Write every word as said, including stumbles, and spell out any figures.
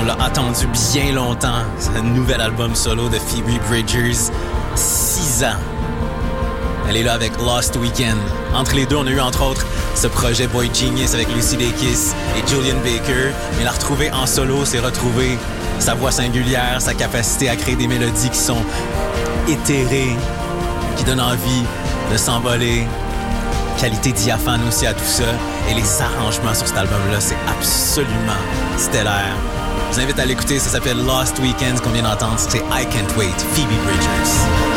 On l'a attendu bien longtemps. C'est un nouvel album solo de Phoebe Bridgers. Six ans. Elle est là avec Lost Weekend. Entre les deux, on a eu entre autres ce projet Boy Genius avec Lucy Dacus et Julian Baker. Mais la retrouver en solo, c'est retrouver sa voix singulière, sa capacité à créer des mélodies qui sont éthérées, qui donnent envie de s'envoler. Qualité diaphane aussi à tout ça. Et les arrangements sur cet album-là, c'est absolument stellaire. Je vous invite à l'écouter, ça s'appelle Lost Weekends qu'on vient d'entendre. C'est I Can't Wait, Phoebe Bridgers.